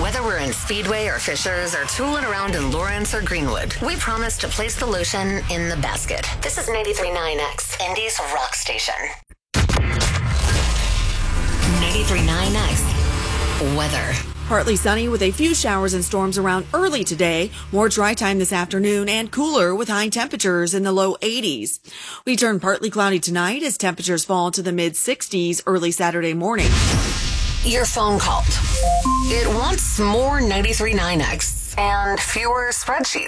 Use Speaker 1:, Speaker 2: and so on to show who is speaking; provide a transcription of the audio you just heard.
Speaker 1: Whether we're in Speedway or Fishers or tooling around in Lawrence or Greenwood, we promise to place the lotion in the basket. This is 93.9X, Indy's rock station. 93.9X weather.
Speaker 2: Partly sunny with a few showers and storms around early today. More dry time this afternoon and cooler with high temperatures in the low 80s. We turn partly cloudy tonight as temperatures fall to the mid 60s early Saturday morning.
Speaker 1: Your phone called. It wants more 93.9X and fewer spreadsheets.